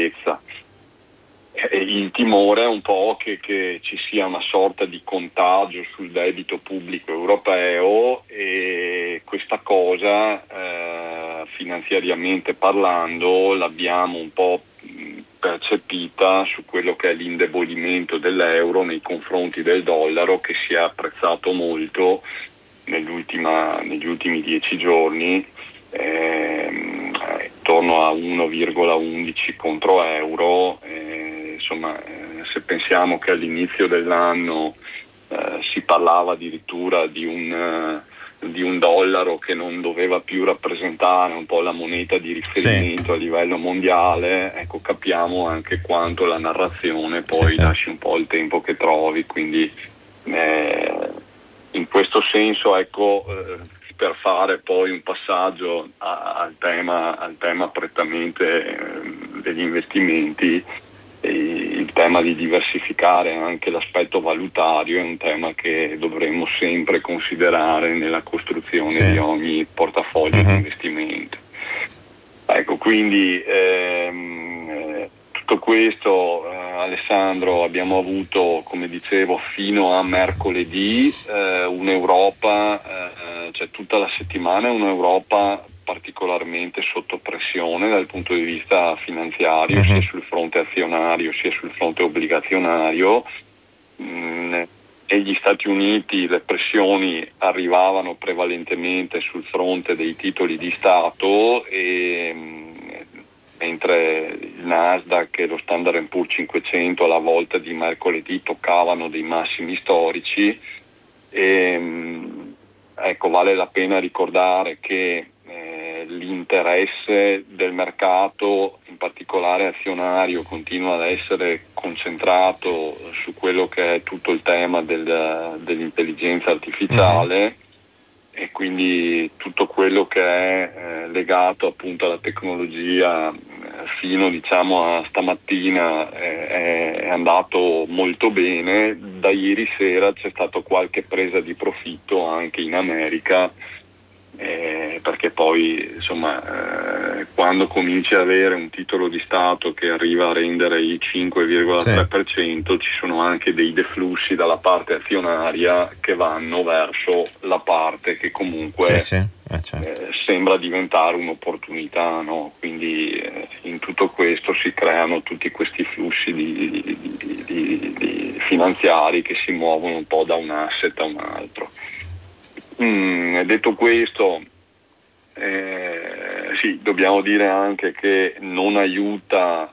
incertezza. Il timore è un po' che ci sia una sorta di contagio sul debito pubblico europeo, e questa cosa finanziariamente parlando l'abbiamo un po' percepita su quello che è l'indebolimento dell'euro nei confronti del dollaro, che si è apprezzato molto negli ultimi 10 giorni, intorno a 1,11 contro euro. Se pensiamo che all'inizio dell'anno si parlava addirittura di un dollaro che non doveva più rappresentare un po' la moneta di riferimento a livello mondiale, ecco, capiamo anche quanto la narrazione poi lasci un po' il tempo che trovi. Quindi in questo senso, ecco, per fare poi un passaggio al tema prettamente degli investimenti, il tema di diversificare anche l'aspetto valutario è un tema che dovremmo sempre considerare nella costruzione di ogni portafoglio di investimento. Ecco, quindi tutto questo, Alessandro, abbiamo avuto, come dicevo, fino a mercoledì un'Europa, cioè tutta la settimana un'Europa particolarmente sotto pressione dal punto di vista finanziario, sia sul fronte azionario sia sul fronte obbligazionario. E gli Stati Uniti le pressioni arrivavano prevalentemente sul fronte dei titoli di Stato, mentre il Nasdaq e lo Standard & Poor's 500 alla volta di mercoledì toccavano dei massimi storici. Ecco, vale la pena ricordare che l'interesse del mercato, in particolare azionario, continua ad essere concentrato su quello che è tutto il tema dell'intelligenza artificiale, e quindi tutto quello che è legato appunto alla tecnologia fino a stamattina è andato molto bene. Da ieri sera c'è stata qualche presa di profitto anche in America, perché poi quando cominci ad avere un titolo di Stato che arriva a rendere il 5,3%, ci sono anche dei deflussi dalla parte azionaria che vanno verso la parte che comunque sembra diventare un'opportunità, no? Quindi in tutto questo si creano tutti questi flussi di finanziari che si muovono un po' da un asset a un altro. Detto questo, dobbiamo dire anche che non aiuta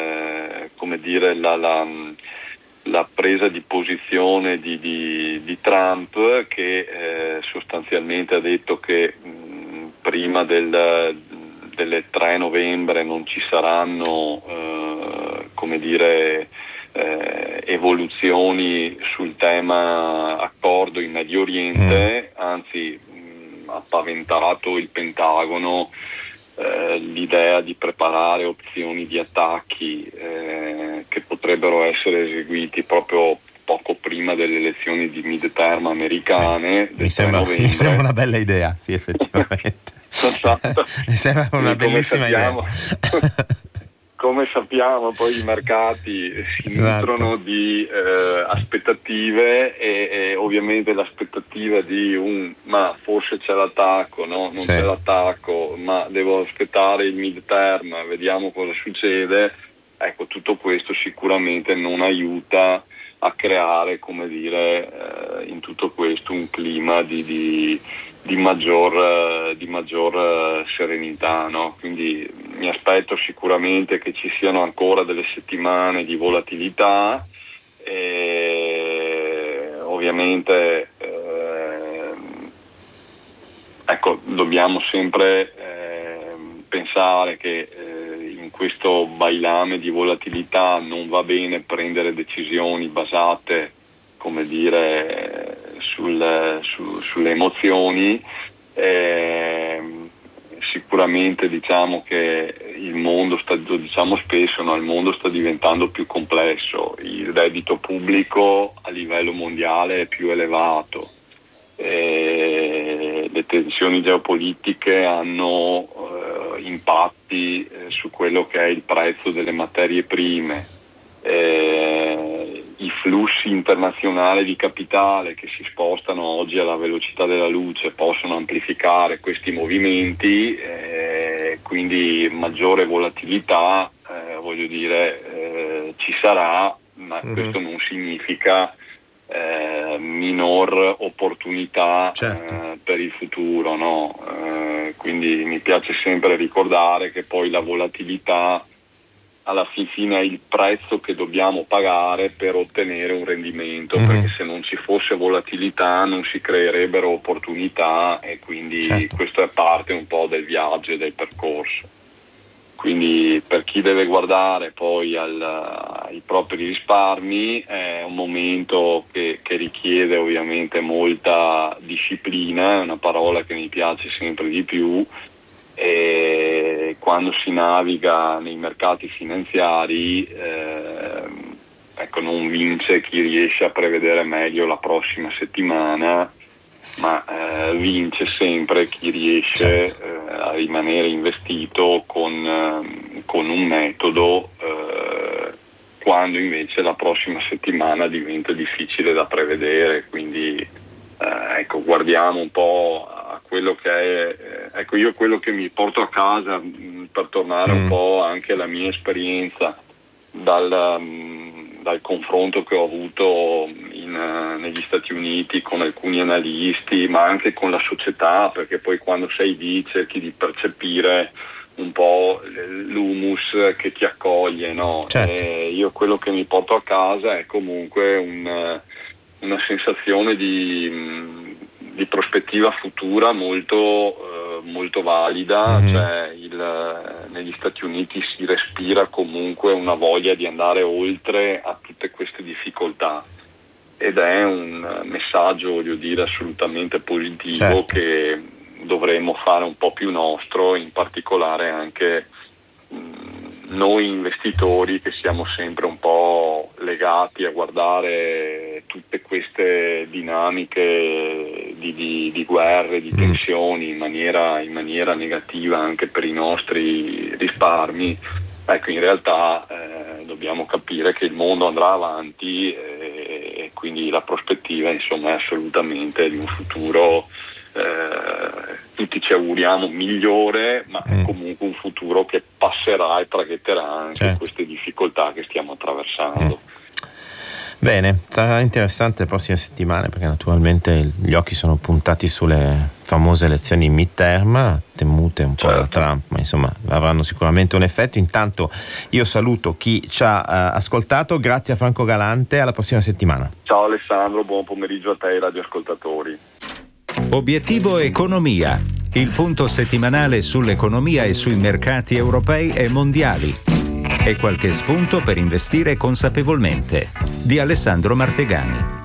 la presa di posizione di Trump, che sostanzialmente ha detto che prima del 3 novembre non ci saranno evoluzioni sul tema accordo in Medio Oriente, anzi ha paventato il Pentagono l'idea di preparare opzioni di attacchi che potrebbero essere eseguiti proprio poco prima delle elezioni di midterm americane. Mi sembra una bella idea, sì, effettivamente. Mi sembra una bellissima idea. Come sappiamo, poi i mercati si nutrono di aspettative, e ovviamente l'aspettativa di ma forse c'è l'attacco, no? Non c'è l'attacco, ma devo aspettare il midterm, vediamo cosa succede. Ecco, tutto questo sicuramente non aiuta a creare, in tutto questo un clima di maggior serenità, no? Quindi mi aspetto sicuramente che ci siano ancora delle settimane di volatilità, e ovviamente dobbiamo sempre pensare che in questo bailame di volatilità non va bene prendere decisioni basate sulle emozioni. Sicuramente diciamo che il mondo il mondo sta diventando più complesso, il debito pubblico a livello mondiale è più elevato, le tensioni geopolitiche hanno impatti su quello che è il prezzo delle materie prime, i flussi internazionali di capitale che si spostano oggi alla velocità della luce possono amplificare questi movimenti, quindi maggiore volatilità, ci sarà, ma questo non significa minor opportunità, certo, per il futuro, no? Quindi mi piace sempre ricordare che poi la volatilità alla fine è il prezzo che dobbiamo pagare per ottenere un rendimento, perché se non ci fosse volatilità non si creerebbero opportunità, e quindi certo, questo è parte un po' del viaggio e del percorso. Quindi per chi deve guardare poi ai propri risparmi è un momento che richiede ovviamente molta disciplina, è una parola che mi piace sempre di più, e quando si naviga nei mercati finanziari non vince chi riesce a prevedere meglio la prossima settimana, ma vince sempre chi riesce a rimanere investito con un metodo, quando invece la prossima settimana diventa difficile da prevedere. Quindi guardiamo un po' a quello che è, io quello che mi porto a casa, per tornare un po' anche alla mia esperienza dal confronto che ho avuto negli Stati Uniti con alcuni analisti, ma anche con la società, perché poi quando sei lì cerchi di percepire un po' l'humus che ti accoglie, no? Certo. Io quello che mi porto a casa è comunque una sensazione di prospettiva futura molto valida, cioè negli Stati Uniti si respira comunque una voglia di andare oltre a tutte queste difficoltà, ed è un messaggio, assolutamente positivo, certo, che dovremmo fare un po' più nostro, in particolare anche noi investitori, che siamo sempre un po' legati a guardare tutte queste dinamiche di guerre, di tensioni in maniera negativa anche per i nostri risparmi. In realtà dobbiamo capire che il mondo andrà avanti, e quindi la prospettiva è assolutamente di un futuro, tutti ci auguriamo migliore, ma è comunque un futuro che passerà e traghetterà anche queste difficoltà che stiamo attraversando. Bene, sarà interessante le prossime settimane, perché naturalmente gli occhi sono puntati sulle famose elezioni midterm, temute un po' da Trump, ma insomma avranno sicuramente un effetto. Intanto io saluto chi ci ha ascoltato, grazie a Franco Galante, alla prossima settimana. Ciao Alessandro, buon pomeriggio a te e radioascoltatori. Obiettivo Economia, il punto settimanale sull'economia e sui mercati europei e mondiali. E qualche spunto per investire consapevolmente, di Alessandro Martegani.